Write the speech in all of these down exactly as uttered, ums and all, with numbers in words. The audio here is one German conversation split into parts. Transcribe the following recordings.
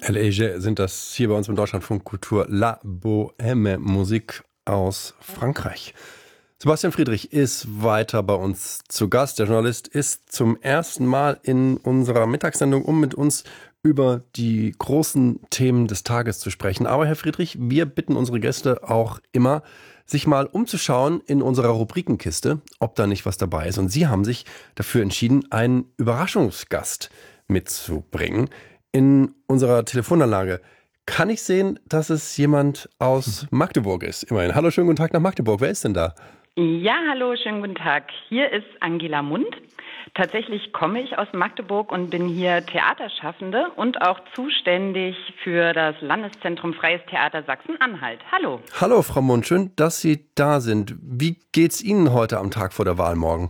L.A. sind das hier bei uns im Deutschlandfunk Kultur La Bohème, Musik aus Frankreich. Sebastian Friedrich ist weiter bei uns zu Gast. Der Journalist ist zum ersten Mal in unserer Mittagssendung, um mit uns über die großen Themen des Tages zu sprechen. Aber Herr Friedrich, wir bitten unsere Gäste auch immer, sich mal umzuschauen in unserer Rubrikenkiste, ob da nicht was dabei ist. Und Sie haben sich dafür entschieden, einen Überraschungsgast mitzubringen. In unserer Telefonanlage kann ich sehen, dass es jemand aus Magdeburg ist. Immerhin. Hallo, schönen guten Tag nach Magdeburg. Wer ist denn da? Ja, hallo, schönen guten Tag. Hier ist Angela Mund. Tatsächlich komme ich aus Magdeburg und bin hier Theaterschaffende und auch zuständig für das Landeszentrum Freies Theater Sachsen-Anhalt. Hallo. Hallo, Frau Mund. Schön, dass Sie da sind. Wie geht's Ihnen heute am Tag vor der Wahl morgen?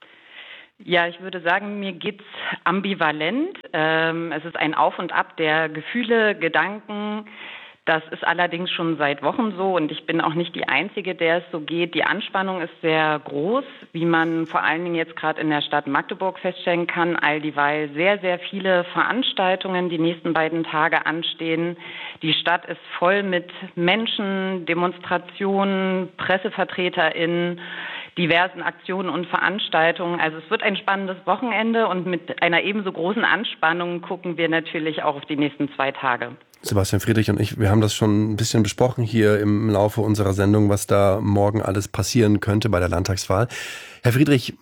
Ja, ich würde sagen, mir geht's ambivalent. Ähm, es ist ein Auf und Ab der Gefühle, Gedanken. Das ist allerdings schon seit Wochen so und ich bin auch nicht die Einzige, der es so geht. Die Anspannung ist sehr groß, wie man vor allen Dingen jetzt gerade in der Stadt Magdeburg feststellen kann, all dieweil sehr, sehr viele Veranstaltungen die nächsten beiden Tage anstehen. Die Stadt ist voll mit Menschen, Demonstrationen, PressevertreterInnen, diversen Aktionen und Veranstaltungen. Also es wird ein spannendes Wochenende und mit einer ebenso großen Anspannung gucken wir natürlich auch auf die nächsten zwei Tage. Sebastian Friedrich und ich, wir haben das schon ein bisschen besprochen hier im Laufe unserer Sendung, was da morgen alles passieren könnte bei der Landtagswahl. Herr Friedrich,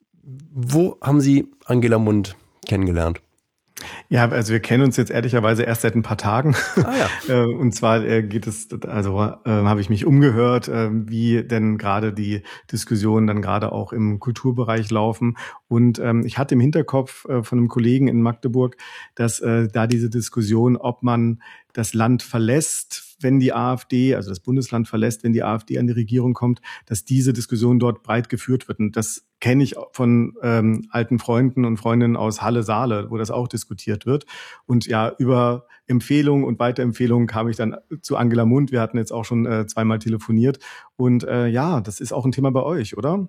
wo haben Sie Angela Mund kennengelernt? Ja, also wir kennen uns jetzt ehrlicherweise erst seit ein paar Tagen. Ah, ja. Und zwar geht es, also äh, habe ich mich umgehört, äh, wie denn gerade die Diskussionen dann gerade auch im Kulturbereich laufen. Und ähm, ich hatte im Hinterkopf äh, von einem Kollegen in Magdeburg, dass äh, da diese Diskussion, ob man das Land verlässt, wenn die AfD, also das Bundesland verlässt, wenn die AfD an die Regierung kommt, dass diese Diskussion dort breit geführt wird. Und das kenne ich von ähm, alten Freunden und Freundinnen aus Halle-Saale, wo das auch diskutiert wird. Und ja, über Empfehlungen und Weiterempfehlungen kam ich dann zu Angela Mund. Wir hatten jetzt auch schon äh, zweimal telefoniert. Und äh, ja, das ist auch ein Thema bei euch, oder?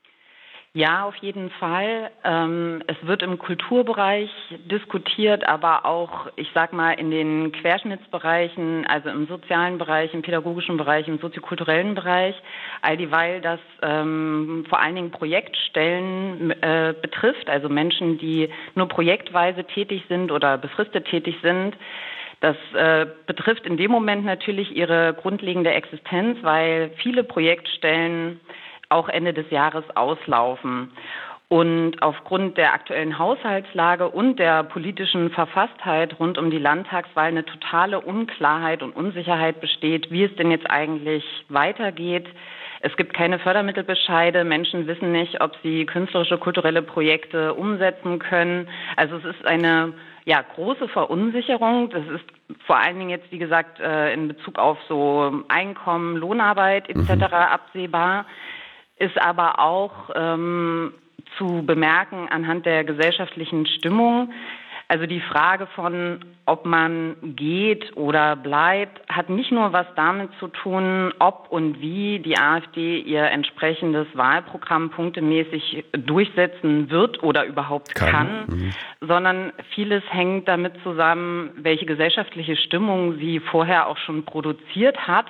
Ja, auf jeden Fall. Ähm, es wird im Kulturbereich diskutiert, aber auch, ich sag mal, in den Querschnittsbereichen, also im sozialen Bereich, im pädagogischen Bereich, im soziokulturellen Bereich, all dieweil das ähm, vor allen Dingen Projektstellen äh, betrifft, also Menschen, die nur projektweise tätig sind oder befristet tätig sind. Das äh, betrifft in dem Moment natürlich ihre grundlegende Existenz, weil viele Projektstellen auch Ende des Jahres auslaufen. Und aufgrund der aktuellen Haushaltslage und der politischen Verfasstheit rund um die Landtagswahl eine totale Unklarheit und Unsicherheit besteht, wie es denn jetzt eigentlich weitergeht. Es gibt keine Fördermittelbescheide. Menschen wissen nicht, ob sie künstlerische, kulturelle Projekte umsetzen können. Also es ist eine ja, große Verunsicherung. Das ist vor allen Dingen jetzt, wie gesagt, in Bezug auf so Einkommen, Lohnarbeit et cetera Mhm. absehbar. Ist aber auch ähm, zu bemerken anhand der gesellschaftlichen Stimmung. Also die Frage von, ob man geht oder bleibt, hat nicht nur was damit zu tun, ob und wie die AfD ihr entsprechendes Wahlprogramm punktemäßig durchsetzen wird oder überhaupt kann, kann mhm. sondern vieles hängt damit zusammen, welche gesellschaftliche Stimmung sie vorher auch schon produziert hat,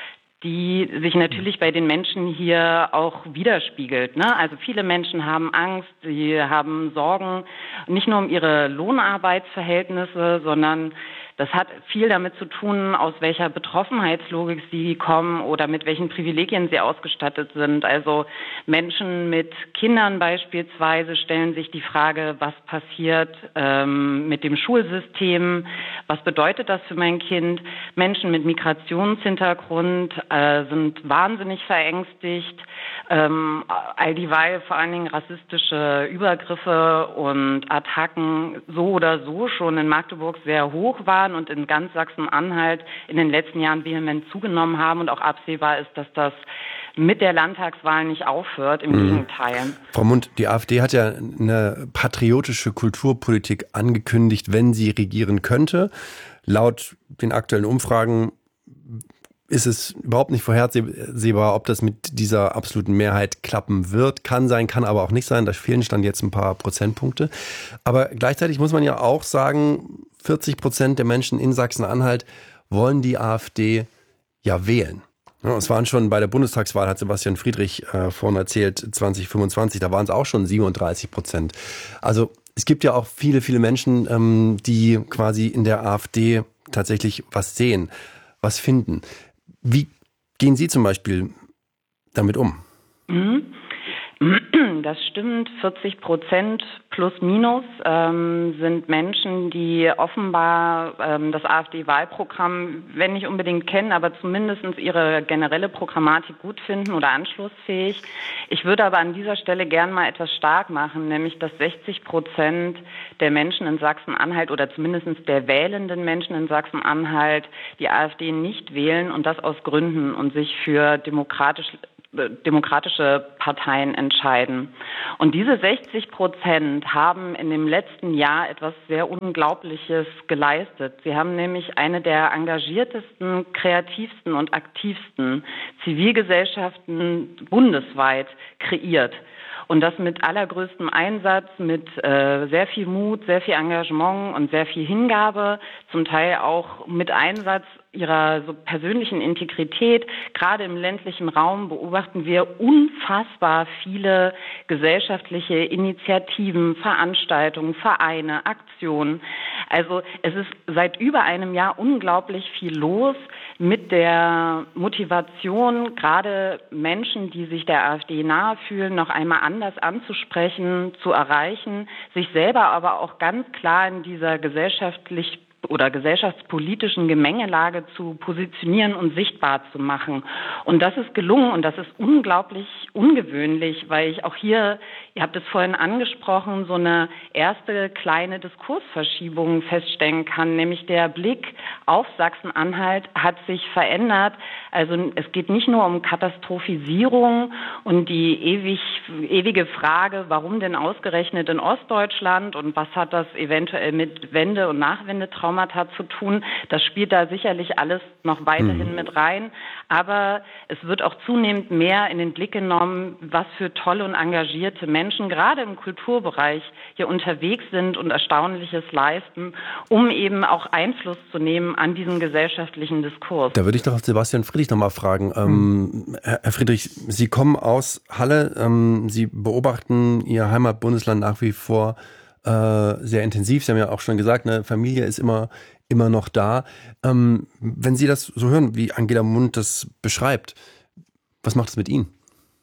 die sich natürlich bei den Menschen hier auch widerspiegelt. Ne? Also viele Menschen haben Angst, sie haben Sorgen, nicht nur um ihre Lohnarbeitsverhältnisse, sondern das hat viel damit zu tun, aus welcher Betroffenheitslogik sie kommen oder mit welchen Privilegien sie ausgestattet sind. Also Menschen mit Kindern beispielsweise stellen sich die Frage, was passiert ähm, mit dem Schulsystem, was bedeutet das für mein Kind? Menschen mit Migrationshintergrund äh, sind wahnsinnig verängstigt, ähm, all dieweil vor allen Dingen rassistische Übergriffe und Attacken so oder so schon in Magdeburg sehr hoch waren und in ganz Sachsen-Anhalt in den letzten Jahren vehement zugenommen haben und auch absehbar ist, dass das mit der Landtagswahl nicht aufhört, im mhm. Gegenteil. Frau Mund, die AfD hat ja eine patriotische Kulturpolitik angekündigt, wenn sie regieren könnte. Laut den aktuellen Umfragen ist es überhaupt nicht vorhersehbar, ob das mit dieser absoluten Mehrheit klappen wird. Kann sein, kann aber auch nicht sein. Da fehlen Stand jetzt ein paar Prozentpunkte. Aber gleichzeitig muss man ja auch sagen, vierzig Prozent der Menschen in Sachsen-Anhalt wollen die AfD ja wählen. Ja, es waren schon bei der Bundestagswahl, hat Sebastian Friedrich äh, vorhin erzählt, zwanzig fünfundzwanzig, da waren es auch schon siebenunddreißig Prozent. Also es gibt ja auch viele, viele Menschen, ähm, die quasi in der AfD tatsächlich was sehen, was finden. Wie gehen Sie zum Beispiel damit um? Mhm. Das stimmt, vierzig Prozent plus minus ähm, sind Menschen, die offenbar ähm, das AfD-Wahlprogramm, wenn nicht unbedingt kennen, aber zumindest ihre generelle Programmatik gut finden oder anschlussfähig. Ich würde aber an dieser Stelle gern mal etwas stark machen, nämlich dass sechzig Prozent der Menschen in Sachsen-Anhalt oder zumindest der wählenden Menschen in Sachsen-Anhalt die AfD nicht wählen und das aus Gründen und sich für demokratisch demokratische Parteien entscheiden. Und diese sechzig Prozent haben in dem letzten Jahr etwas sehr Unglaubliches geleistet. Sie haben nämlich eine der engagiertesten, kreativsten und aktivsten Zivilgesellschaften bundesweit kreiert. Und das mit allergrößtem Einsatz, mit äh, sehr viel Mut, sehr viel Engagement und sehr viel Hingabe, zum Teil auch mit Einsatz ihrer so persönlichen Integrität. Gerade im ländlichen Raum beobachten wir unfassbar viele gesellschaftliche Initiativen, Veranstaltungen, Vereine, Aktionen. Also es ist seit über einem Jahr unglaublich viel los mit der Motivation, gerade Menschen, die sich der AfD nahe fühlen, noch einmal anders anzusprechen, zu erreichen, sich selber aber auch ganz klar in dieser gesellschaftlich oder gesellschaftspolitischen Gemengelage zu positionieren und sichtbar zu machen. Und das ist gelungen und das ist unglaublich ungewöhnlich, weil ich auch hier, ihr habt es vorhin angesprochen, so eine erste kleine Diskursverschiebung feststellen kann, nämlich der Blick auf Sachsen-Anhalt hat sich verändert. Also es geht nicht nur um Katastrophisierung und die ewig, ewige Frage, warum denn ausgerechnet in Ostdeutschland und was hat das eventuell mit Wende- und Nachwendetraumata zu tun. Das spielt da sicherlich alles noch weiterhin mhm. mit rein. Aber es wird auch zunehmend mehr in den Blick genommen, was für tolle und engagierte Menschen gerade im Kulturbereich hier unterwegs sind und Erstaunliches leisten, um eben auch Einfluss zu nehmen an diesen gesellschaftlichen Diskurs. Da würde ich doch auf Sebastian Friedrich nochmal fragen. Ähm, Herr Friedrich, Sie kommen aus Halle. Ähm, Sie beobachten Ihr Heimatbundesland nach wie vor Äh, sehr intensiv. Sie haben ja auch schon gesagt, eine Familie ist immer, immer noch da. Ähm, wenn Sie das so hören, wie Angela Mundt das beschreibt, was macht es mit Ihnen?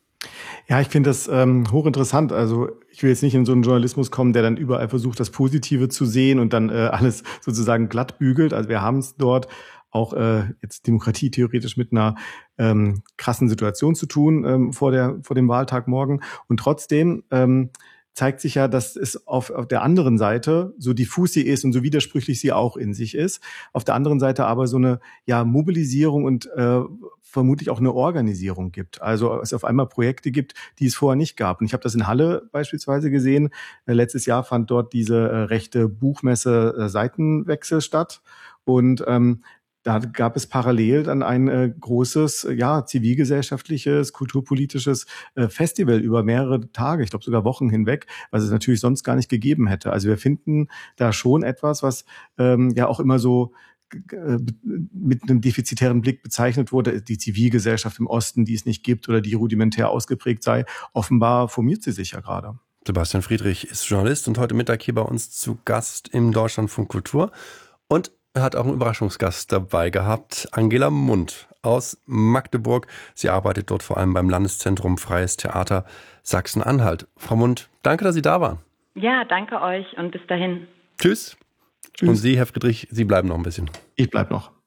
Ja, ich finde das ähm, hochinteressant. Also ich will jetzt nicht in so einen Journalismus kommen, der dann überall versucht, das Positive zu sehen und dann äh, alles sozusagen glatt bügelt. Also wir haben es dort auch äh, jetzt Demokratie theoretisch mit einer ähm, krassen Situation zu tun ähm, vor der vor dem Wahltag morgen. Und trotzdem ähm, zeigt sich ja, dass es auf, auf der anderen Seite, so diffus sie ist und so widersprüchlich sie auch in sich ist, auf der anderen Seite aber so eine ja Mobilisierung und äh, vermutlich auch eine Organisierung gibt. Also es auf einmal Projekte gibt, die es vorher nicht gab. Und ich habe das in Halle beispielsweise gesehen. Äh, letztes Jahr fand dort diese äh, rechte Buchmesse äh, Seitenwechsel statt. Und ähm, da gab es parallel dann ein äh, großes, ja, zivilgesellschaftliches, kulturpolitisches äh, Festival über mehrere Tage, ich glaube sogar Wochen hinweg, was es natürlich sonst gar nicht gegeben hätte. Also wir finden da schon etwas, was ähm, ja auch immer so äh, mit einem defizitären Blick bezeichnet wurde, die Zivilgesellschaft im Osten, die es nicht gibt oder die rudimentär ausgeprägt sei. Offenbar formiert sie sich ja gerade. Sebastian Friedrich ist Journalist und heute Mittag hier bei uns zu Gast im Deutschlandfunk Kultur. Und er hat auch einen Überraschungsgast dabei gehabt, Angela Mundt aus Magdeburg. Sie arbeitet dort vor allem beim Landeszentrum Freies Theater Sachsen-Anhalt. Frau Mundt, danke, dass Sie da waren. Ja, danke euch und bis dahin. Tschüss. Tschüss. Und Sie, Herr Friedrich, Sie bleiben noch ein bisschen. Ich bleib noch.